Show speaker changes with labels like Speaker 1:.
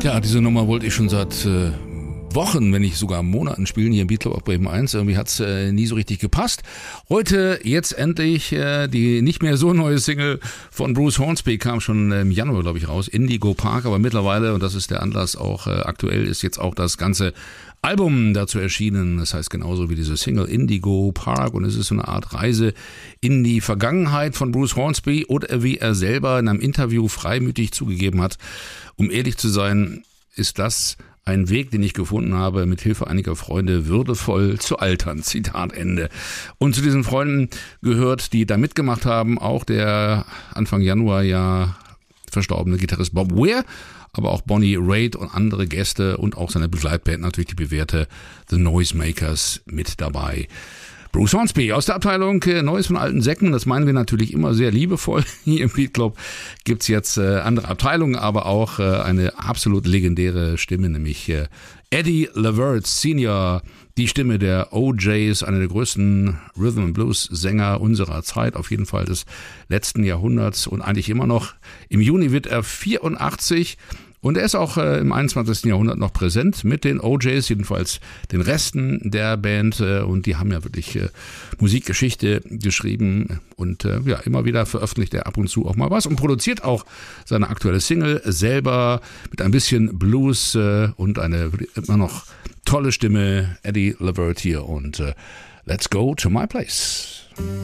Speaker 1: Ja, diese Nummer wollte ich schon seit Wochen, wenn nicht sogar Monaten spielen hier im Beatclub auf Bremen 1. Irgendwie hat's nie so richtig gepasst. Heute jetzt endlich die nicht mehr so neue Single von Bruce Hornsby, kam schon im Januar, glaube ich, raus, Indigo Park. Aber mittlerweile, und das ist der Anlass auch aktuell, ist jetzt auch das ganze Album dazu erschienen. Das heißt genauso wie diese Single Indigo Park. Und es ist so eine Art Reise in die Vergangenheit von Bruce Hornsby oder wie er selber in einem Interview freimütig zugegeben hat. Um ehrlich zu sein, ist das ein Weg, den ich gefunden habe, mit Hilfe einiger Freunde würdevoll zu altern. Zitat Ende. Und zu diesen Freunden gehört, die da mitgemacht haben, auch der Anfang Januar ja verstorbene Gitarrist Bob Weir, aber auch Bonnie Raitt und andere Gäste und auch seine Begleitband, natürlich die bewährte The Noisemakers mit dabei. Bruce Hornsby aus der Abteilung Neues von alten Säcken, das meinen wir natürlich immer sehr liebevoll. Hier im Beatclub gibt's jetzt andere Abteilungen, aber auch eine absolut legendäre Stimme, nämlich Eddie Levert Senior, die Stimme der OJs, einer der größten Rhythm and Blues Sänger unserer Zeit, auf jeden Fall des letzten Jahrhunderts und eigentlich immer noch. Im Juni wird er 84. Und er ist auch im 21. Jahrhundert noch präsent mit den OJs, jedenfalls den Resten der Band. Und die haben ja wirklich Musikgeschichte geschrieben. Und ja, immer wieder veröffentlicht er ab und zu auch mal was und produziert auch seine aktuelle Single selber mit ein bisschen Blues und eine immer noch tolle Stimme, Eddie Levert hier. Und Let's Go to My Place.